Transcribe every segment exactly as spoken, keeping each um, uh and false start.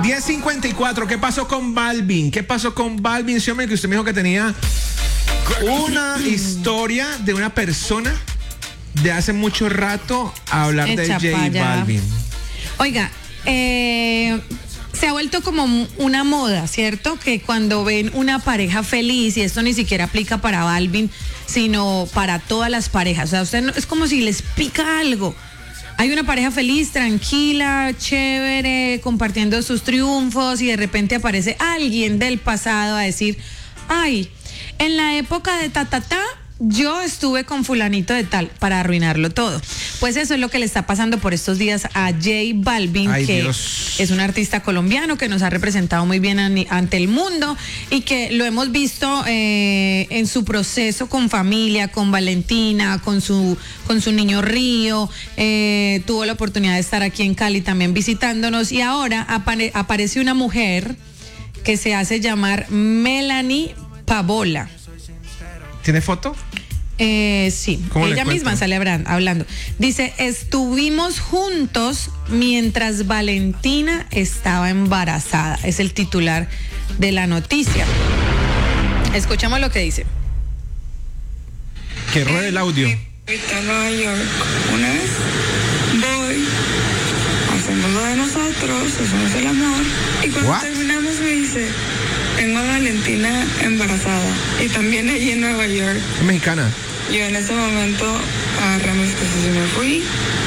diez cincuenta y cuatro, ¿qué pasó con Balvin? ¿Qué pasó con Balvin? Sí, hombre, que usted me dijo que tenía una historia de una persona de hace mucho rato a hablar Echa de J Balvin. Oiga, eh, se ha vuelto como una moda, ¿cierto? Que cuando ven una pareja feliz, y esto ni siquiera aplica para Balvin, sino para todas las parejas. O sea, usted no, es como si les pica algo. Hay una pareja feliz, tranquila, chévere, compartiendo sus triunfos, y de repente aparece alguien del pasado a decir, ay, en la época de ta, ta, ta, yo estuve con fulanito de tal, para arruinarlo todo. Pues eso es lo que le está pasando por estos días a J Balvin, Ay, que Dios. es un artista colombiano que nos ha representado muy bien an- ante el mundo, y que lo hemos visto eh, en su proceso con familia, con Valentina, con su, con su niño Río. Eh, tuvo la oportunidad de estar aquí en Cali también visitándonos, y ahora apare- aparece una mujer que se hace llamar Melanie Pavola. ¿Tiene foto? Eh, sí, ¿Cómo le ella cuento? misma sale hablan- hablando. Dice, estuvimos juntos mientras Valentina estaba embarazada. Es el titular de la noticia. Escuchamos lo que dice. Que ruede el audio. Voy a Nueva York una vez, voy, hacemos lo de nosotros, hacemos el amor, y cuando What? terminamos me dice, tengo a Valentina embarazada, y también allí en Nueva York. Es mexicana. Yo en ese momento agarré mis cosas y me fui,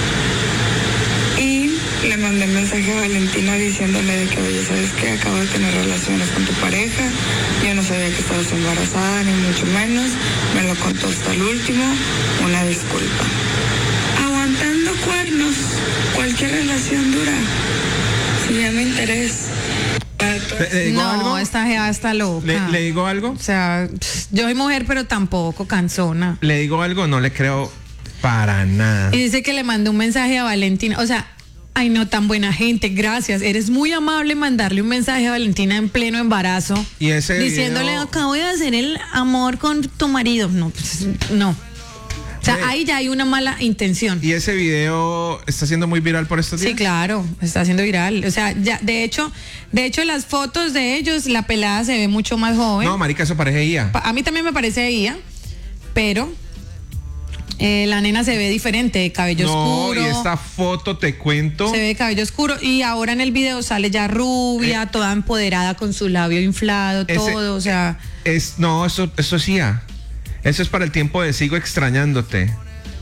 y le mandé mensaje a Valentina diciéndole de que, oye, ¿sabes qué? Acabo de tener relaciones con tu pareja, yo no sabía que estabas embarazada, ni mucho menos, me lo contó hasta el último, una disculpa. Aguantando cuernos, cualquier relación dura, si llama interés. ¿Le, le digo No, algo? esta jeva está loca. ¿Le, le digo algo? O sea, pss, yo soy mujer, pero tampoco cansona. Le digo algo, no le creo para nada. Y dice que le mandó un mensaje a Valentina. O sea, ay, no, tan buena gente, gracias. Eres muy amable mandarle un mensaje a Valentina en pleno embarazo. Y ese diciéndole, video- acabo de hacer el amor con tu marido. No, pues, no. O sea, Ve. ahí ya hay una mala intención. Y ese video está siendo muy viral por estos días. Sí, claro, está haciendo viral. O sea, ya, de hecho, de hecho, las fotos de ellos, la pelada se ve mucho más joven. No, marica, eso parece ella. Pa- A mí también me parece ella, pero eh, la nena se ve diferente, cabello No, oscuro. y esta foto te cuento. Se ve cabello oscuro, y ahora en el video sale ya rubia, Eh. toda empoderada con su labio inflado, Ese- todo, o sea, Es, no, eso, eso es ella. Eso es para el tiempo de sigo extrañándote.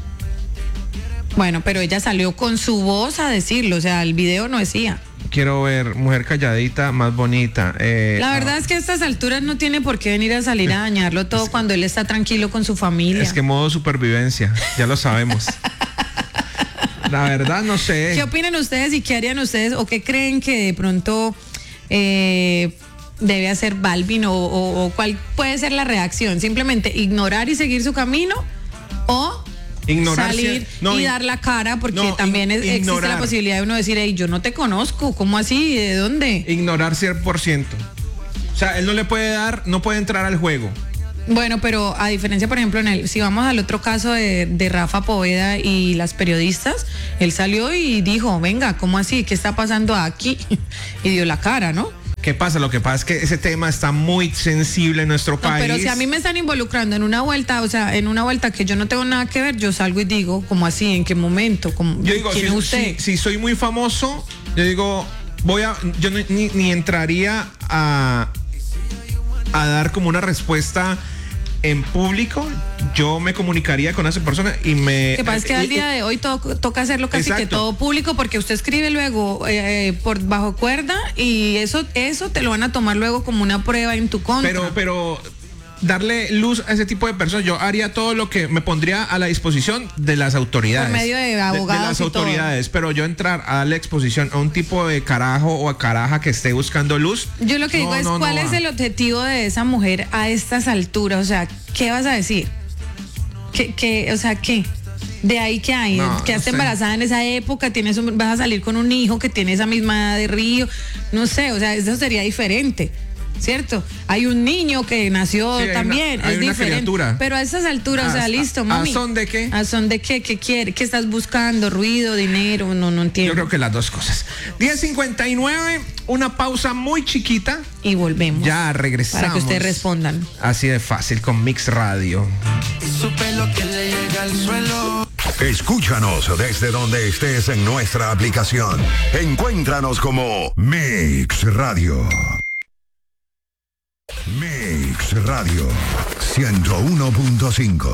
bueno, pero ella salió con su voz a decirlo, o sea, el video no decía. Quiero ver mujer calladita, más bonita. Eh, La verdad ah, es que a estas alturas no tiene por qué venir a salir a dañarlo todo cuando él está tranquilo con su familia. Es que modo supervivencia, ya lo sabemos. La verdad no sé. ¿Qué opinan ustedes y qué harían ustedes, o qué creen que de pronto eh, debe hacer Balvin, o, o, o cuál puede ser la reacción? ¿Simplemente ignorar y seguir su camino, o Ignorar salir si- no, y ig- dar la cara? Porque no, también ig- es- existe ignorar. la posibilidad de uno decir, hey, yo no te conozco, ¿cómo así? ¿De dónde? Ignorar cien por ciento. O sea, él no le puede dar, no puede entrar al juego. Bueno, pero a diferencia, por ejemplo, en el, si vamos al otro caso de, de Rafa Poveda y las periodistas, él salió y dijo, venga, ¿cómo así? ¿Qué está pasando aquí? Y dio la cara, ¿no? ¿Qué pasa? Lo que pasa es que ese tema está muy sensible en nuestro No, país. pero si a mí me están involucrando en una vuelta, o sea, en una vuelta que yo no tengo nada que ver, yo salgo y digo, ¿cómo así? ¿En qué momento? ¿Cómo, Yo digo, ¿quién si, es usted? si- si soy muy famoso, yo digo, voy a, yo ni, ni- ni entraría a, a dar como una respuesta en público. Yo me comunicaría con esa persona y me. Lo que pasa es que al y- día de hoy to- toca hacerlo casi que Exacto. todo público, porque usted escribe luego eh, eh, por bajo cuerda, y eso eso te lo van a tomar luego como una prueba en tu contra. Pero, pero darle luz a ese tipo de personas, yo haría todo lo que me pondría a la disposición de las autoridades. Por medio de abogados las y todo. autoridades, pero yo entrar a darle exposición a un tipo de carajo o a caraja que esté buscando luz. Yo lo que no, digo es, no, no ¿cuál es va. el objetivo de esa mujer a estas alturas? O sea, ¿qué vas a decir? ¿Qué, qué, o sea, ¿qué? De ahí que hay, No, quedaste no sé. embarazada en esa época, tienes un- vas a salir con un hijo que tiene esa misma edad de Río, no sé, o sea, eso sería diferente. ¿cierto? Hay un niño que nació Sí, hay también, una- hay es una diferente. criatura. Pero a esas alturas, o sea, ¿A- listo, a- mami. ¿a son de qué? ¿A son de qué? ¿Qué quiere? ¿Qué estás buscando? ¿Ruido? ¿Dinero? No, no entiendo. Yo creo que las dos cosas. diez cincuenta y nueve, una pausa muy chiquita. Y volvemos. Ya regresamos. Para que ustedes respondan. Así de fácil con Mix Radio. Su pelo que le llega al suelo. Escúchanos desde donde estés en nuestra aplicación. Encuéntranos como Mix Radio. Mix Radio ciento uno punto cinco.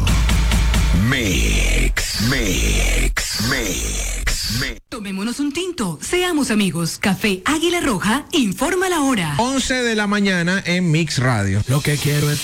Mix, Mix, Mix, Mix. Tomémonos un tinto, seamos amigos. Café Águila Roja informa la hora. once de la mañana en Mix Radio. Lo que quiero es